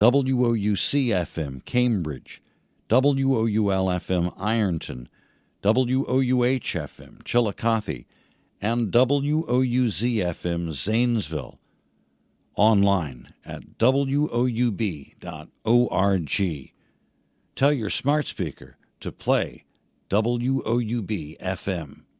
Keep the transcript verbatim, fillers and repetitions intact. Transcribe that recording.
W O U C F M Cambridge, W O U L F M Ironton, W O U H F M Chillicothe, and W O U Z F M Zanesville. Online at W O U B dot org. Tell your smart speaker to play W O U B F M.